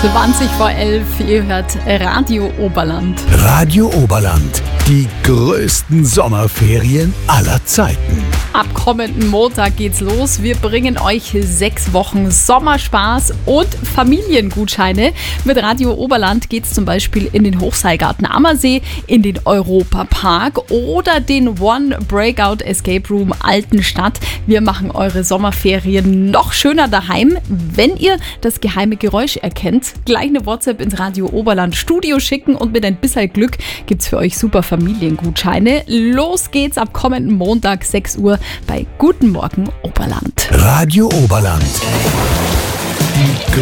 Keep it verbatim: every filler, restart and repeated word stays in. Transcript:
zwanzig vor elf, ihr hört Radio Oberland. Radio Oberland, die größten Sommerferien aller Zeiten. Ab kommenden Montag geht's los. Wir bringen euch sechs Wochen Sommerspaß und Familiengutscheine. Mit Radio Oberland geht's zum Beispiel in den Hochseilgarten Ammersee, in den Europapark oder den One Breakout Escape Room Altenstadt. Wir machen eure Sommerferien noch schöner daheim. Wenn ihr das geheime Geräusch erkennt, gleich eine WhatsApp ins Radio Oberland Studio schicken und mit ein bisschen Glück gibt's für euch super Familiengutscheine. Los geht's ab kommenden Montag sechs Uhr bei Guten Morgen Oberland. Radio Oberland. Die